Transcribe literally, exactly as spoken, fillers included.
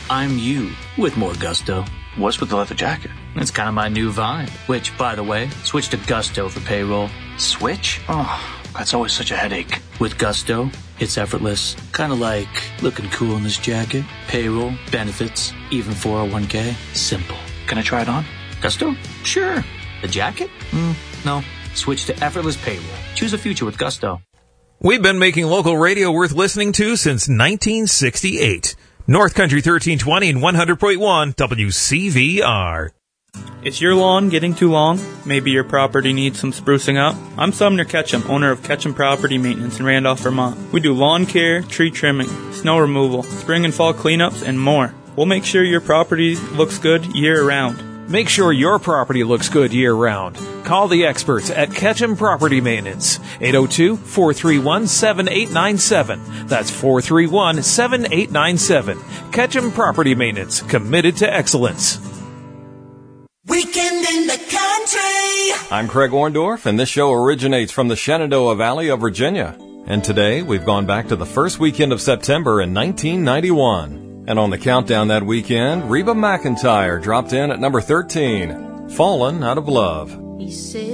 I'm you with more gusto. What's with the leather jacket? It's kind of my new vibe. Which, by the way, switch to Gusto for payroll. Switch? Oh, that's always such a headache. With Gusto, it's effortless. Kind of like looking cool in this jacket. Payroll, benefits, even four oh one k. Simple. Can I try it on? Gusto? Sure. The jacket? Mm, no. Switch to effortless payroll. Choose a future with Gusto. We've been making local radio worth listening to since nineteen sixty-eight. North Country thirteen twenty and one hundred point one W C V R. Is your lawn getting too long? Maybe your property needs some sprucing up? I'm Sumner Ketchum, owner of Ketchum Property Maintenance in Randolph, Vermont. We do lawn care, tree trimming, snow removal, spring and fall cleanups, and more. We'll make sure your property looks good year-round. Make sure your property looks good year-round. Call the experts at Ketchum Property Maintenance, eight oh two, four three one, seven eight nine seven. That's four three one, seven eight nine seven. Ketchum Property Maintenance, committed to excellence. Weekend in the country. I'm Craig Orndorff, and this show originates from the Shenandoah Valley of Virginia. And today, we've gone back to the first weekend of September in nineteen ninety-one. And on the countdown that weekend, Reba McEntire dropped in at number thirteen, Fallen Out of Love. He said